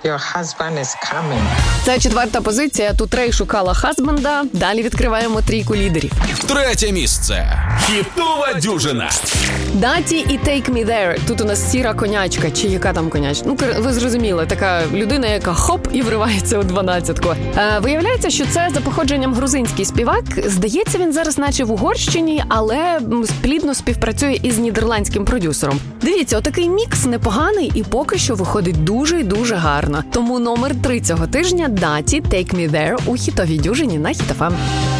Your husband is coming. Це 4-та позиція. Тут Рей шукала хазбенда. Далі відкриваємо трійку лідерів. 3-те місце. Хітова дюжина. Даті і Take Me There. Тут у нас сіра конячка. Чи яка там конячка? Ну, ви зрозуміли. Така людина, яка хоп і вривається у 12-ку. Виявляється, що це за походженням грузинський співак. Здається, він зараз наче в Угорщині, але плідно співпрацює із нідерландським продюсером. Дивіться, отакий мікс непоганий і поки що виходить дуже і дуже гарно. Тому номер 3 цього тижня Даті Take Me There у хітовій дюжині на Hit FM.